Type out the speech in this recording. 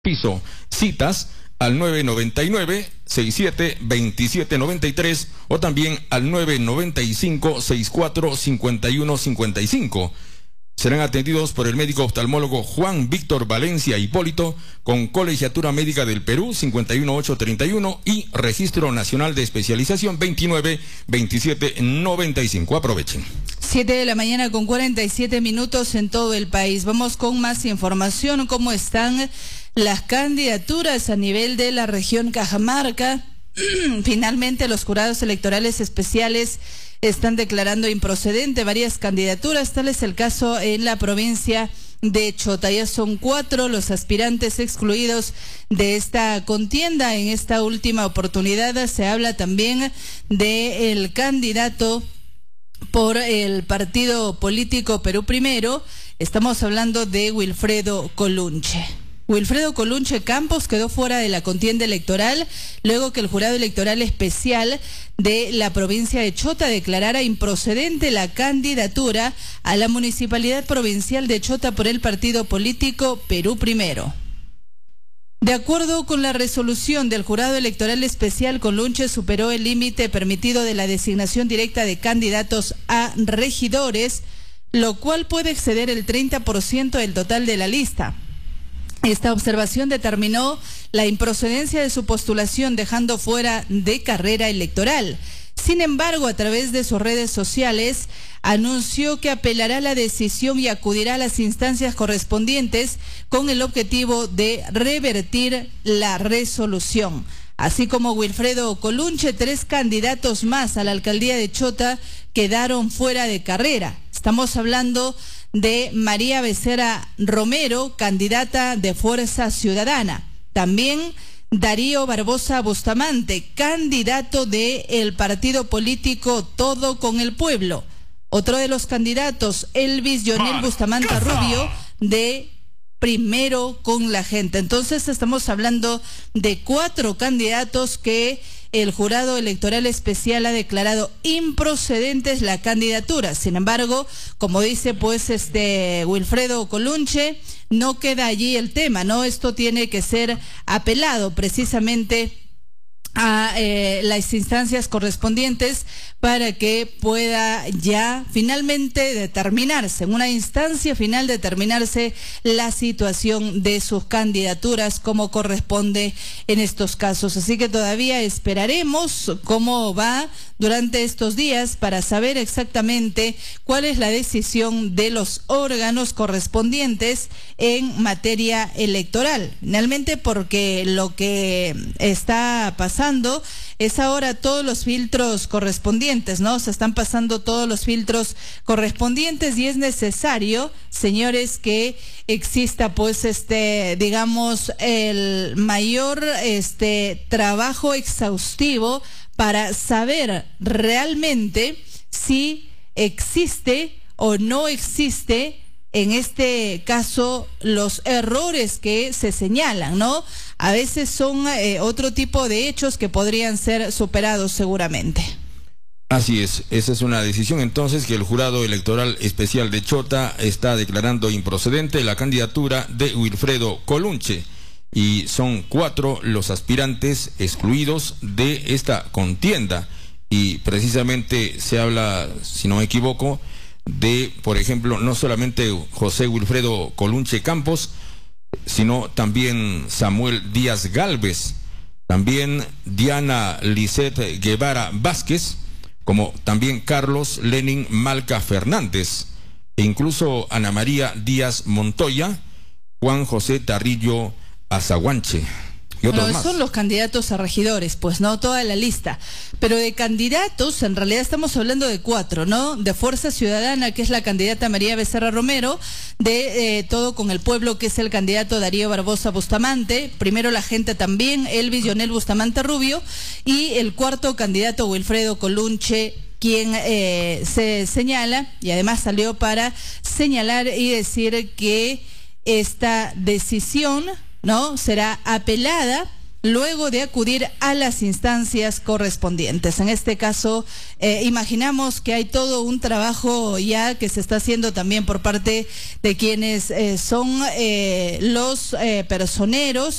piso. Citas al 999-67-2793 o también al 995-64-51-55. Serán atendidos por el médico oftalmólogo Juan Víctor Valencia Hipólito, con Colegiatura Médica del Perú 51831 y Registro Nacional de Especialización 292795. Aprovechen. 7 de la mañana con 47 minutos en todo el país. Vamos con más información. ¿Cómo están las candidaturas a nivel de la región Cajamarca? Finalmente, los jurados electorales especiales están declarando improcedente varias candidaturas. Tal es el caso en la provincia de Chota. Ya son 4 los aspirantes excluidos de esta contienda. En esta última oportunidad se habla también del candidato por el partido político Perú Primero. Estamos hablando de Wilfredo Colunche. Wilfredo Colunche Campos quedó fuera de la contienda electoral luego que el jurado electoral especial de la provincia de Chota declarara improcedente la candidatura a la municipalidad provincial de Chota por el partido político Perú Primero. De acuerdo con la resolución del jurado electoral especial, Colunche superó el límite permitido de la designación directa de candidatos a regidores, lo cual puede exceder el 30% del total de la lista. Esta observación determinó la improcedencia de su postulación, dejando fuera de carrera electoral. Sin embargo, a través de sus redes sociales, anunció que apelará la decisión y acudirá a las instancias correspondientes con el objetivo de revertir la resolución. Así como Wilfredo Colunche, 3 candidatos más a la alcaldía de Chota quedaron fuera de carrera. Estamos hablando de María Becerra Romero, candidata de Fuerza Ciudadana. También Darío Barbosa Bustamante, candidato del partido político Todo con el Pueblo. Otro de los candidatos, Elvis Yonel Bustamante Rubio, de Primero con la Gente. Entonces estamos hablando de 4 candidatos que el jurado electoral especial ha declarado improcedentes la candidatura. Sin embargo, como dice Wilfredo Colunche, no queda allí el tema, ¿no? Esto tiene que ser apelado precisamente a las instancias correspondientes para que pueda ya finalmente determinarse, en una instancia final determinarse la situación de sus candidaturas como corresponde en estos casos. Así que todavía esperaremos cómo va durante estos días para saber exactamente cuál es la decisión de los órganos correspondientes en materia electoral. Finalmente, porque lo que está pasando es ahora todos los filtros correspondientes, ¿no? Se están pasando todos los filtros correspondientes y es necesario, señores, que exista digamos, el mayor trabajo exhaustivo para saber realmente si existe o no existe en este caso los errores que se señalan, ¿no? A veces son otro tipo de hechos que podrían ser superados seguramente. Así es, esa es una decisión entonces que el jurado electoral especial de Chota está declarando improcedente la candidatura de Wilfredo Colunche. Y son 4 los aspirantes excluidos de esta contienda. Y precisamente se habla, si no me equivoco, de, por ejemplo, no solamente José Wilfredo Colunche Campos, sino también Samuel Díaz Gálvez, también Diana Lisset Guevara Vázquez, como también Carlos Lenin Malca Fernández, e incluso Ana María Díaz Montoya, Juan José Tarrillo Azaguanche y otros más. Son los candidatos a regidores, pues no toda la lista, pero de candidatos en realidad estamos hablando de 4, ¿no? De Fuerza Ciudadana, que es la candidata María Becerra Romero, de Todo con el Pueblo, que es el candidato Darío Barbosa Bustamante, Primero la Gente también, Elvis Yonel Bustamante Rubio, y el 4º candidato Wilfredo Colunche, quien se señala, y además salió para señalar y decir que esta decisión, ¿no?, será apelada luego de acudir a las instancias correspondientes. En este caso, imaginamos que hay todo un trabajo ya que se está haciendo también por parte de quienes son los personeros